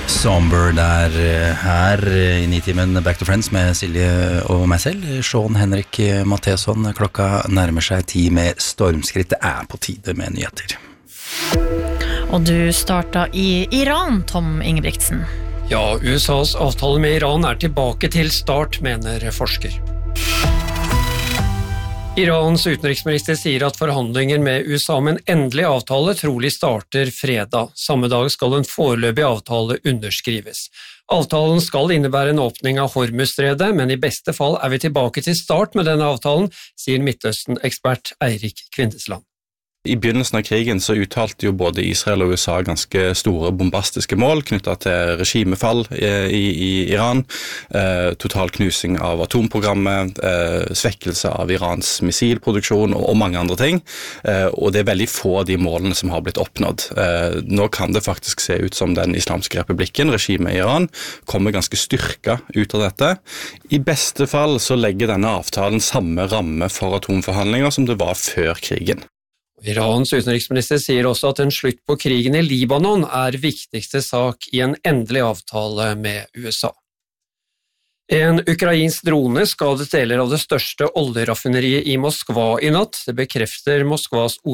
Somber der her I Nitimen Back to Friends med Silje og meg selv, Sean Henrik Matheson. Klokka nærmer seg 10 med stormskritt. Det på tide med nyheter. Og du startet I Iran, Tom Ingebrigtsen. Ja, USAs avtale med Iran tilbake til start, mener forsker. Irans utenriksminister sier at forhandlinger med USA om en endelig avtale trolig starter fredag. Samme dag skal en foreløpig avtale underskrives. Avtalen skal innebære en åpning av Hormuzstredet, men I beste fall vi tilbake til start med denne avtalen, sier Midtøsten-ekspert Eirik Kvindesland. I begynnelsen av krigen så uttalte jo både Israel og USA ganske store bombastiske mål knyttet til regimefall I Iran, total knusing av atomprogrammet, svekkelse av Irans missilproduksjon og mange andre ting, og det veldig få av de målene som har blitt oppnådd. Nå kan det faktisk se ut som den islamske republikken, regimet I Iran, kommer ganske styrket ut av dette. I beste fall så legger denne avtalen samme ramme for atomforhandlinger som det var før krigen. Irans utenriksminister sier også at en slutt på krigen I Libanon viktigste sak I en endelig avtale med USA. En ukrainsk drone skadet deler av det største oljeraffineriet I Moskva I natt. Det bekrefter Moskvas